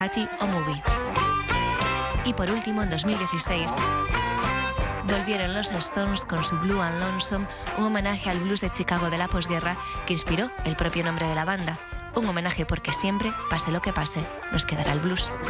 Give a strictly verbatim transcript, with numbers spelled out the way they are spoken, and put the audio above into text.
Party o Movie. Y por último, en dos mil dieciséis, volvieron los Stones con su Blue and Lonesome, un homenaje al blues de Chicago de la posguerra que inspiró el propio nombre de la banda. Un homenaje porque siempre, pase lo que pase, nos quedará el blues.